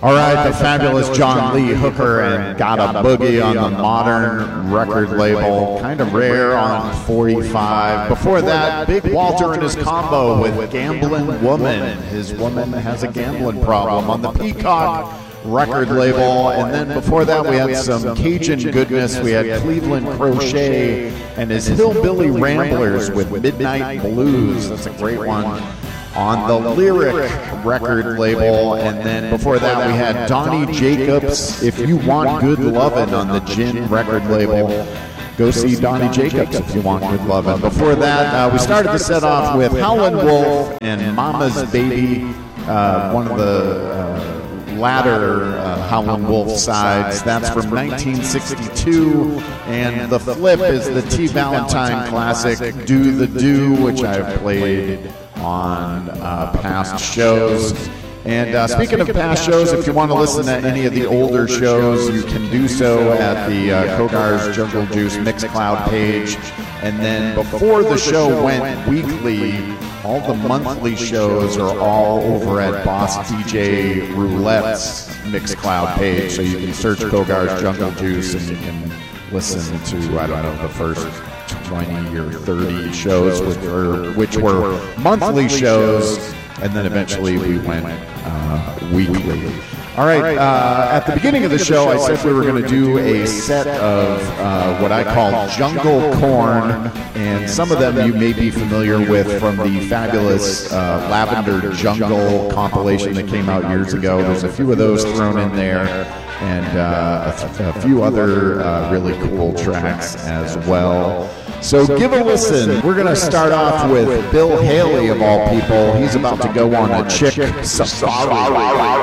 All right, the fabulous John Lee Hooker and Got a Boogie on the Modern record label. Kind of rare on 45. Before that, Big Walter and his combo with Gambling Woman. His woman has a gambling problem on the Peacock record label. And then before that, we had some Cajun goodness. We had Cleveland Crochet and his Hillbilly Ramblers with Midnight Blues. That's a great one. On the Lyric record label, and then before that we had Donnie Jacobs, If You Want Good Lovin' on the Gin record label. Go see Donnie Jacobs if you want good lovin'. Before that, we started the set off with Howlin' Wolf and Mama's Baby, one of the latter Howlin' Wolf sides. That's from 1962, and the flip is the T. Valentine classic, Do the Do, which I've played on past shows. And speaking of past shows, if you want to listen to any of the older shows, you can do so at the Kogar's Jungle Juice Mixcloud page. And then before the show went weekly, all the monthly shows are all over at Boss DJ Roulette's Mixcloud page. So you can search Kogar's Jungle Juice and you can listen to, I don't know, the first 20 or 30 shows, which were monthly shows, and then eventually we went weekly. All right, at the beginning of the show, I said we were going to do a set of what I call jungle corn, and some of them you may be familiar with from the fabulous Lavender Jungle compilation that came out years ago. There's a few of those thrown in there, and a few other really cool tracks as well. So give a listen. We're going to start off with Bill Haley, of all people. He's about to go on a chick safari.